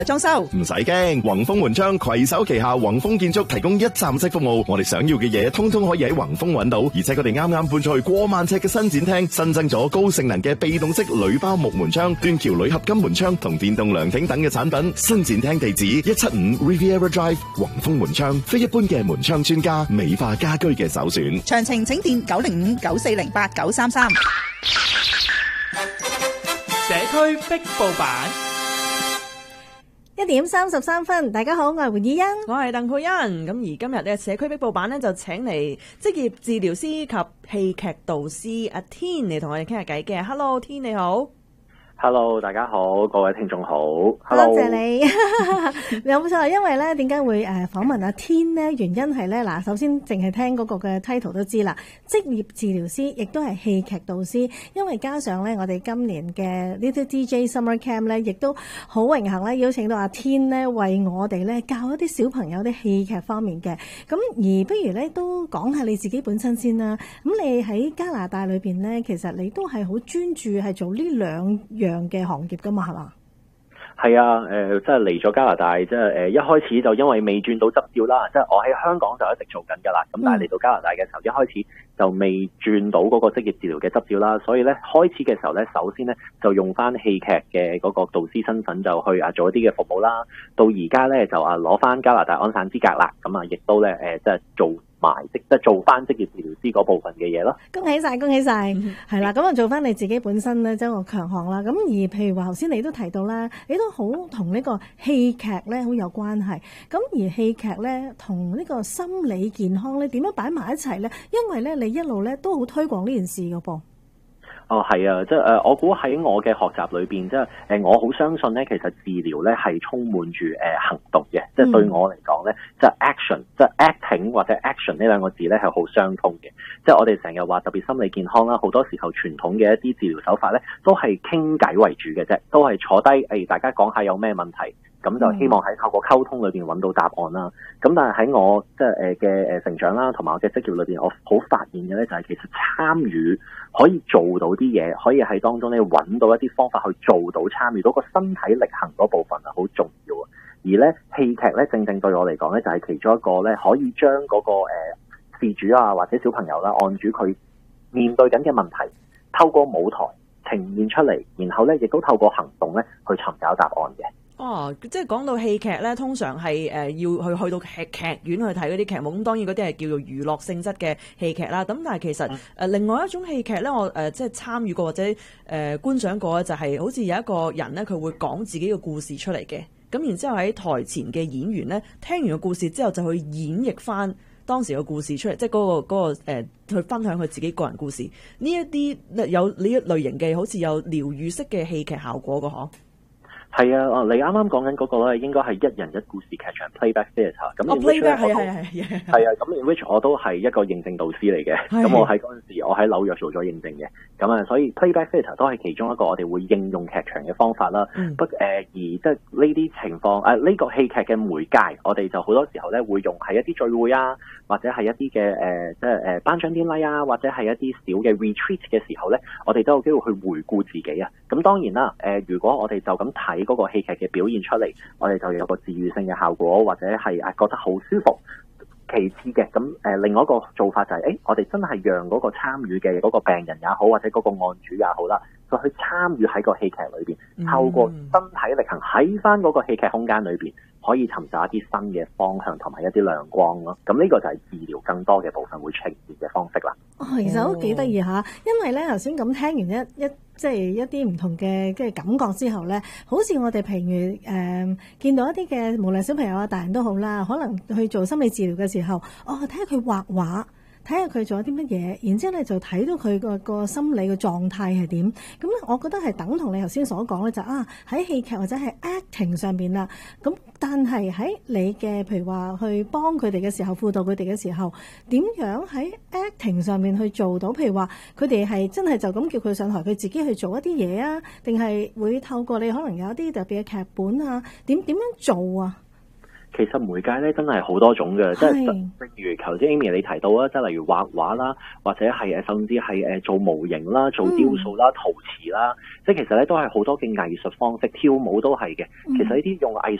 裝修唔使驚，宏豐門窗攜手旗下宏豐建築提供一站式服務，我哋想要嘅嘢通通可以喺宏豐揾到，而且佢哋啱啱搬出去過萬尺嘅新展廳，新增咗高性能嘅被動式鋁包木門窗、斷橋鋁合金門窗同電動涼亭等嘅產品。新展廳地址175 Riviera Drive， 宏豐門窗，非一般嘅門窗專家，美化家居嘅首選。 詳情請電905-9408-933。 社區壁報版 1點33分，大家好，我係胡以欣， 我係鄧佩欣。咁而今日嘅社區壁報版呢，就請嚟職業治療師及戲劇導師阿天嚟同我哋傾下偈嘅。Hello， 天你好。 Hello， 大家好，各位聽眾好。 Hello， 多謝你。有冇錯？因為咧，點解會訪問阿天呢？原因係咧，嗱，首先淨係聽嗰個嘅 title 都知啦，職業治療師亦都係戲劇導師。因為加上咧，我哋今年嘅呢啲 DJ Summer Camp 咧，亦都好榮幸咧，邀請到阿天呢，為我哋咧教一啲小朋友啲戲劇方面嘅。咁而不如咧，都講下你自己本身先啦。咁你喺加拿大裏邊咧，其實你都係好專注係做呢兩樣嘅行業噶嘛，係嘛？ 係啊，即係嚟咗加拿大，即係一開始就因為未轉到執照啦，即係我喺香港就一直做緊噶啦，咁但係嚟到加拿大嘅時候，一開始就未轉到嗰個職業治療嘅執照啦，所以咧開始嘅時候咧，首先咧就用翻戲劇嘅嗰個導師身份就去做一啲嘅服務啦，到而家咧就攞翻加拿大安省資格啦，咁亦都咧即係做埋即係做翻職業治療師嗰部分嘅嘢咯。 恭喜晒，恭喜晒，係啦，咁做翻你自己本身咧，即係個強項啦。咁而譬如話頭先你都提到啦，你都好同呢個戲劇咧好有關係。咁而戲劇咧同呢個心理健康咧點樣擺埋一齊咧？因為咧你一路咧都好推廣呢件事㗎噃。 哦，係啊，即係我估喺我嘅學習裏邊，即係我好相信咧，其實治療咧係充滿住行動嘅，即係對我嚟講咧，即係 action， 即係 acting 或者 action 呢兩個字咧係好相通嘅。即係我哋成日話特別心理健康啦，好多時候傳統嘅一啲治療手法咧，都係傾偈為主嘅啫，都係坐低大家講下有咩問題。咁就希望喺透過溝通裏邊揾到答案啦。咁但係喺我即係嘅成長啦，同埋我嘅職業裏邊，我好發現嘅咧就係其實參與可以做到啲嘢，可以喺當中咧揾到一啲方法去做到參與到個身體力行嗰部分啊，好重要啊。而咧戲劇咧正正對我嚟講咧就係其中一個咧可以將嗰個事主啊或者小朋友啦案主佢面對緊嘅問題，透過舞台呈現出嚟，然後咧亦都透過行動咧去尋找答案嘅。 哦，即係講到戲劇咧，通常係要去到劇院去睇嗰啲劇目，咁當然嗰啲係叫做娛樂性質嘅戲劇啦。咁但係其實另外一種戲劇咧，我即係參與過或者觀賞過，就係好似有一個人咧，佢會講自己嘅故事出嚟嘅。咁然之後喺台前嘅演員咧，聽完個故事之後就去演繹翻當時嘅故事出嚟，即係嗰個去分享佢自己個人故事。呢一啲有呢一類型嘅，好似有療癒式嘅戲劇效果嘅嗬。 係啊，你啱啱講緊嗰個咧，應該係一人一故事劇場 Playback Theatre。咁 Playback 係啊，咁 in which 我都係一個認證導師嚟嘅。咁我喺嗰陣時，我喺紐約做咗認證嘅。咁啊，所以 Playback Theatre 都係其中一個我哋會應用劇場嘅方法啦。不過而即係呢啲情況，呢個戲劇嘅媒介，我哋就好多時候咧會用喺一啲聚會啊，或者係一啲嘅即係頒獎典禮啊，或者係一啲小嘅 retreat 嘅時候咧，我哋都有機會去回顧自己啊。咁當然啦，如果我哋就咁睇嗰個戲劇嘅表現出嚟，我哋就有個治癒性嘅效果，或者係覺得好舒服。其次嘅咁另外一個做法就係我哋真係讓嗰個參與嘅嗰個病人也好，或者嗰個案主也好啦，就去參與喺個戲劇裏邊，透過身體力行喺翻嗰個戲劇空間裏邊，可以尋找一啲新嘅方向同埋一啲亮光咯。咁呢個就係治療更多嘅部分會呈現嘅方式啦。 其實都幾得意嚇，因為咧頭先咁聽完即係一啲唔同嘅感覺之後咧，好似我哋平時見到一啲嘅無論小朋友啊大人都好啦，可能去做心理治療嘅時候，睇下佢畫畫，睇下佢做咗啲乜嘢，然之後咧就睇到佢個心理嘅狀態係點。咁我覺得係等同你頭先所講咧，就喺戲劇或者係 acting 上邊啦。咁但係喺你嘅譬如話去幫佢哋嘅時候，輔導佢哋嘅時候，點樣喺 acting 上面去做到？譬如話佢哋係真係就咁叫佢上台，佢自己去做一啲嘢啊，定係會透過你可能有一啲特別嘅劇本啊？點樣做啊？ 其實媒介咧真係好多種嘅，即係正如頭先 Amy 你提到啦，即係例如畫畫啦，或者係甚至係做模型啦、做雕塑啦、陶瓷啦，即係其實咧都係好多嘅藝術方式，跳舞都係嘅。其實呢啲用藝